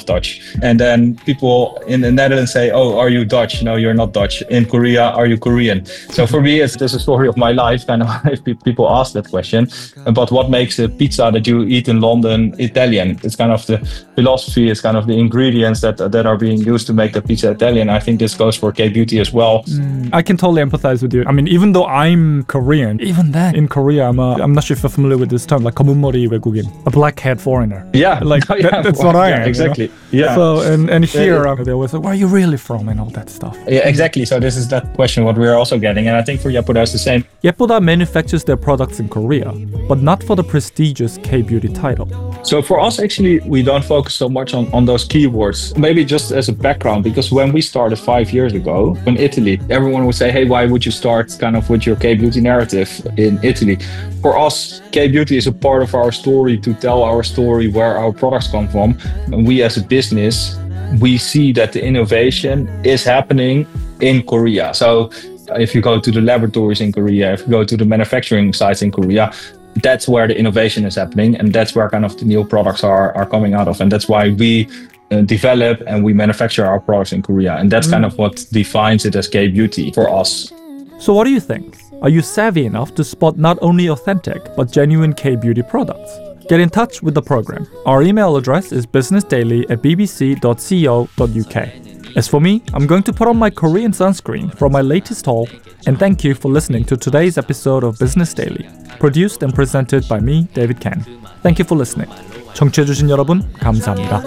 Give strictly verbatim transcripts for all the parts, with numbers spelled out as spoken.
Dutch. And then people in the Netherlands say, oh, are you Dutch? No, you're not Dutch. In Korea, are you Korean? So for me, it's just a story of my life, kind of, if people ask that question. But what makes a pizza that you eat in London Italian? It's kind of the philosophy, it's kind of the ingredients that that are being used to make the pizza Italian. I think this goes for K-beauty as well. Mm, I can totally empathize with you. I mean, even though I'm Korean, even then, in Korea, I'm, a, I'm not sure if you're familiar with this term, like 검은머리 외국인, a black-haired foreigner. Yeah. Like, oh, yeah. that, that's what I yeah, am. Exactly. You know? Yeah. So, and, and here, yeah, uh, they always say, where are you really from? And all that stuff. Yeah, exactly. So this is that question what we're also getting. And I think for Yepoda it's the same. Yepoda manufactures their products in Korea, but not for the prestigious K-beauty title. So for us, actually, we don't focus so much on, on those keywords. Maybe just as a background, because when we started five years ago in Italy, everyone would say, hey, why would you start kind of with your K-beauty narrative in Italy? For us, K-beauty is a part of our story to tell our story, where our products come from. And we as a business, we see that the innovation is happening in Korea. So if you go to the laboratories in Korea, if you go to the manufacturing sites in Korea, that's where the innovation is happening, and that's where kind of the new products are, are coming out of. And that's why we uh, develop and we manufacture our products in Korea. And that's mm. kind of what defines it as K-beauty for us. So what do you think? Are you savvy enough to spot not only authentic, but genuine K-beauty products? Get in touch with the program. Our email address is businessdaily at b b c dot co dot u k. As for me, I'm going to put on my Korean sunscreen from my latest haul, and thank you for listening to today's episode of Business Daily, produced and presented by me, David Ken. Thank you for listening. 청취해주신 여러분, 감사합니다.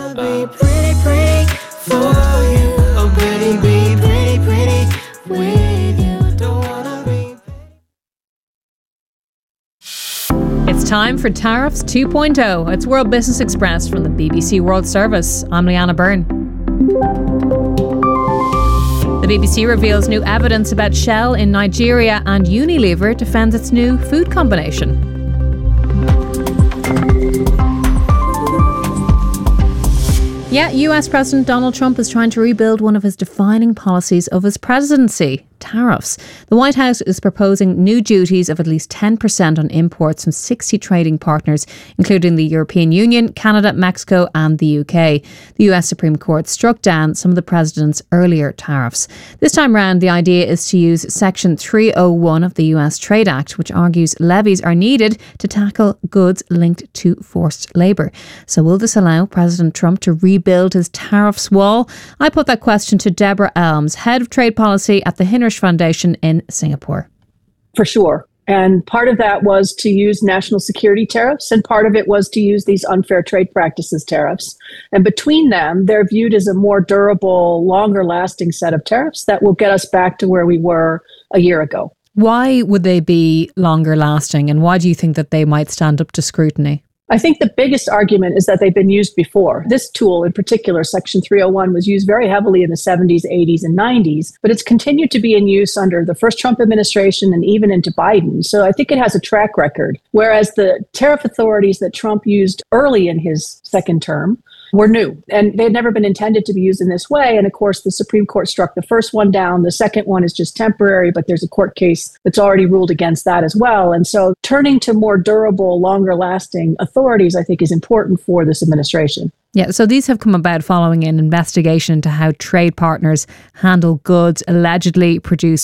It's time for Tariffs two point oh. It's World Business Express from the B B C World Service. I'm Leanna Byrne. The B B C reveals new evidence about Shell in Nigeria, and Unilever defends its new food combination. Yeah, U S President Donald Trump is trying to rebuild one of his defining policies of his presidency: tariffs. The White House is proposing new duties of at least ten percent on imports from sixty trading partners, including the European Union, Canada, Mexico and the U K. The U S Supreme Court struck down some of the president's earlier tariffs. This time round, the idea is to use Section three oh one of the U S Trade Act, which argues levies are needed to tackle goods linked to forced labour. So will this allow President Trump to rebuild his tariffs wall? I put that question to Deborah Elms, Head of Trade Policy at the Hinrich Foundation in Singapore. For sure. And part of that was to use national security tariffs, and part of it was to use these unfair trade practices tariffs. And between them, they're viewed as a more durable, longer lasting set of tariffs that will get us back to where we were a year ago. Why would they be longer lasting, and why do you think that they might stand up to scrutiny? I think the biggest argument is that they've been used before. This tool in particular, Section three oh one, was used very heavily in the seventies, eighties, and nineties, but it's continued to be in use under the first Trump administration and even into Biden. So I think it has a track record. Whereas the tariff authorities that Trump used early in his second term were new, and they had never been intended to be used in this way. And of course, the Supreme Court struck the first one down. The second one is just temporary, but there's a court case that's already ruled against that as well. And so turning to more durable, longer lasting authorities, I think, is important for this administration. Yeah, so these have come about following an investigation into how trade partners handle goods allegedly produced